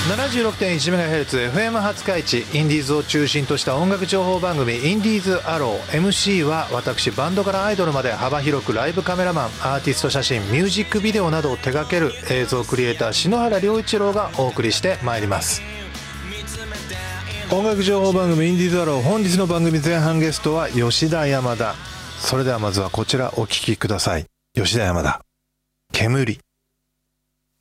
76.1MHz FM 廿日市、インディーズを中心とした音楽情報番組インディーズアロー。 MC は私、バンドからアイドルまで幅広くライブカメラマン、アーティスト写真、ミュージックビデオなどを手掛ける映像クリエイター篠原良一郎がお送りしてまいります。音楽情報番組インディーズアロー、本日の番組前半ゲストは吉田山田。それではまずはこちらお聴きください。吉田山田、煙。